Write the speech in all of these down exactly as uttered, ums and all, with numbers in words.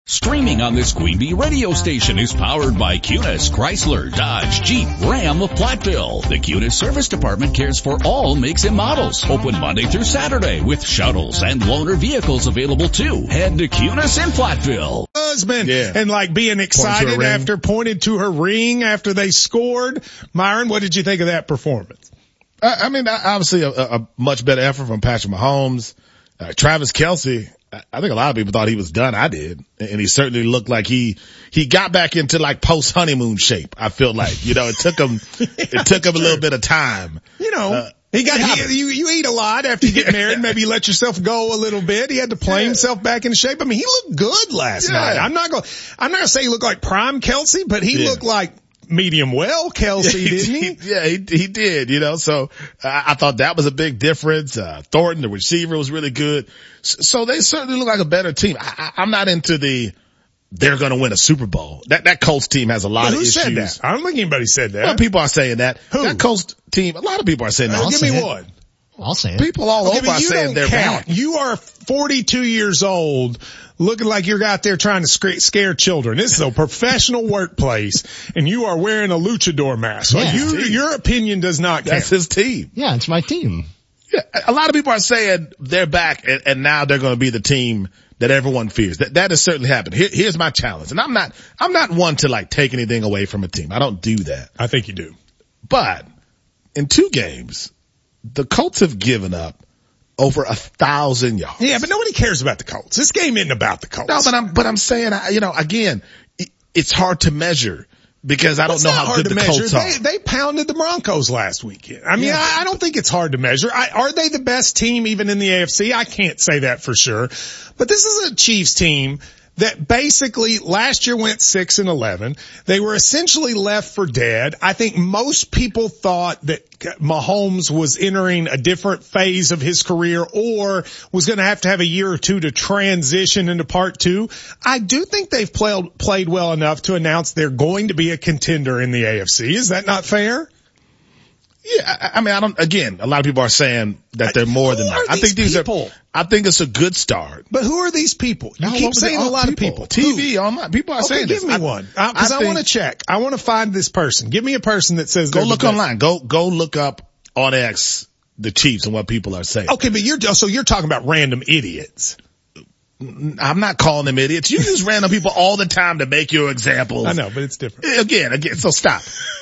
Streaming on this Queen Bee radio station is powered by Cunis, Chrysler, Dodge, Jeep, Ram of Platteville. The Cunis Service Department cares for all makes and models. Open Monday through Saturday with shuttles and loaner vehicles available too. Head to Cunis in Platteville. Husband Yeah. and like being excited ring. after pointed to her ring after they scored. Myron, what did you think of that performance? I, I mean, obviously a, a much better effort from Patrick Mahomes. Uh, Travis Kelce, I think a lot of people thought he was done. I did. And he certainly looked like he, he got back into like post honeymoon shape. I feel like, you know, it took him, it took him a little bit of time. You know, Uh, he got, yeah. he, you, you eat a lot after you get married. Maybe you let yourself go a little bit. He had to play Yeah. himself back into shape. I mean, he looked good last Yeah. night. I'm not going, I'm not going to say he looked like prime Kelsey, but he Yeah. looked like medium well Kelsey, didn't he? Yeah, he, he did, you know, so I, I thought that was a big difference. Uh, Thornton, the receiver, was really good. So, so they certainly look like a better team. I, I, I'm not into the, they're going to win a Super Bowl. That, that Colts team has a lot Well, of who issues. said that? I don't think anybody said that. Well, people are saying that. Who? That Colts team, a lot of people are saying that. Uh, give say me it. one. I'll say it. People all Okay, over but are you saying don't they're count. bad. You are forty-two years old, looking like you're out there trying to sc- scare children. This is a professional workplace, and you are wearing a luchador mask. So Yeah. you, your opinion does not count. That's his team. Yeah, it's my team. Yeah, a lot of people are saying they're back and, and now they're going to be the team that everyone fears. That, that has certainly happened. Here, here's my challenge. And I'm not, I'm not one to like take anything away from a team. I don't do that. I think you do. But in two games, the Colts have given up over a thousand yards. Yeah, but nobody cares about the Colts. This game isn't about the Colts. No, but I'm, but I'm saying, you know, again, it, it's hard to measure because I don't It's know not how hard good to the measure. Colts They, are. they pounded the Broncos last weekend. I mean, Yeah. I, I don't think it's hard to measure. I, are they the best team even in the A F C? I can't say that for sure. But this is a Chiefs team that basically last year went six and eleven. They were essentially left for dead. I think most people thought that Mahomes was entering a different phase of his career or was going to have to have a year or two to transition into part two. I do think they've played, played well enough to announce they're going to be a contender in the A F C. Is that not fair? Yeah, I, I mean, I don't, again, a lot of people are saying that they're more than Who that. are I think these these people? are, I think it's a good start. But who are these people? You All keep over the- saying a all lot of people. T V, Who? online. People are Okay, saying give this. me I- one. Uh, cause I, think- want to check. I want to find this person. Give me a person that says Go they're look the best. online. Go, go look up on X, the Chiefs and what people are saying. Okay, but you're, so you're talking about random idiots. I'm not calling them idiots. You use random people all the time to make your examples. I know, but it's different. Again, again, so stop.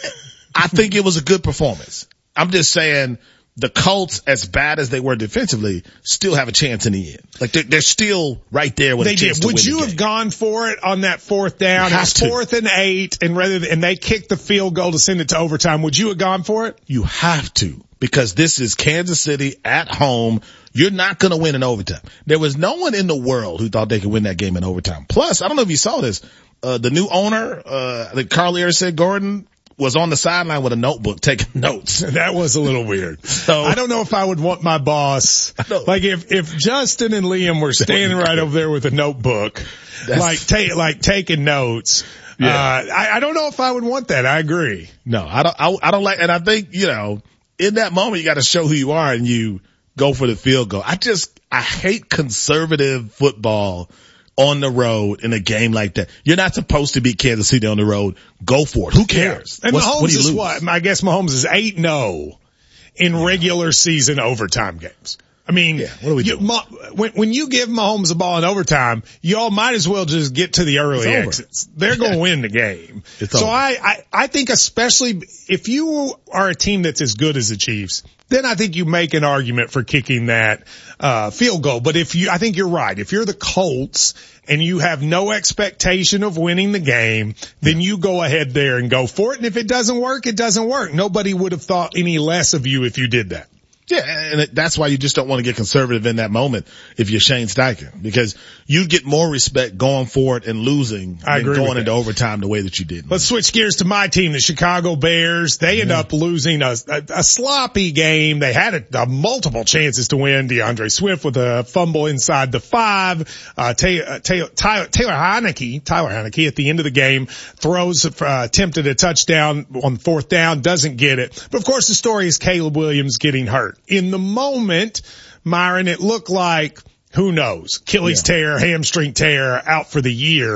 I think it was a good performance. I'm just saying the Colts, as bad as they were defensively, still have a chance in the end. Like they're, they're still right there with They a chance did. to Would win you the have game. gone for it on that fourth down? You It have was to. fourth and eight, and rather than, and they kicked the field goal to send it to overtime. Would you have gone for it? You have to, because this is Kansas City at home. You're not going to win in overtime. There was no one in the world who thought they could win that game in overtime. Plus, I don't know if you saw this, uh, the new owner, uh, the Carl said Gordon was on the sideline with a notebook taking notes. That was a little weird. So- I don't know if I would want my boss, know. like if, if Justin and Liam were standing right over there with a notebook, That's- like ta- like taking notes. Yeah. Uh, I, I don't know if I would want that. I agree. No, I don't, I, I don't like, and I think, you know, in that moment you got to show who you are and you go for the field goal. I just, I hate conservative football on the road in a game like that. You're not supposed to beat Kansas City on the road. Go for it. Who cares? And What's- Mahomes what do you is lose? what? I guess Mahomes is eight and oh in regular season overtime games. I mean, Yeah, what do we you, do? Ma, when, when you give Mahomes a ball in overtime, y'all might as well just get to the early It's over. exits. They're going to win the game. It's so over. I, I, I think especially if you are a team that's as good as the Chiefs, then I think you make an argument for kicking that, uh, field goal. But if you, I think you're right. If you're the Colts and you have no expectation of winning the game, then you go ahead there and go for it. And if it doesn't work, it doesn't work. Nobody would have thought any less of you if you did that. Yeah, and it, that's why you just don't want to get conservative in that moment if you're Shane Steichen, because you get more respect going for it and losing I than agree going with into that. overtime the way that you did. Let's switch gears to my team, the Chicago Bears. They end up losing a, a, a sloppy game. They had a, a multiple chances to win. DeAndre Swift with a fumble inside the five. Uh, Taylor, Taylor, Taylor Heineke, Tyler Heineke at the end of the game throws, uh, attempted a touchdown on fourth down, doesn't get it. But of course the story is Caleb Williams getting hurt. In the moment, Myron, it looked like, who knows, Achilles Yeah. tear, hamstring tear, out for the year.